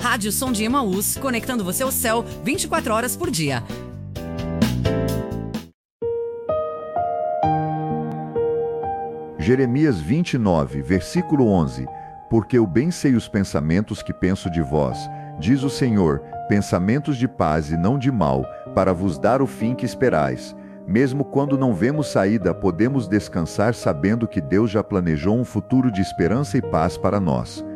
Rádio Som de Emaús, conectando você ao céu 24 horas por dia. Jeremias 29, versículo 11. Porque eu bem sei os pensamentos que penso de vós, diz o Senhor, pensamentos de paz e não de mal, para vos dar o fim que esperais. Mesmo quando não vemos saída, podemos descansar sabendo que Deus já planejou um futuro de esperança e paz para nós.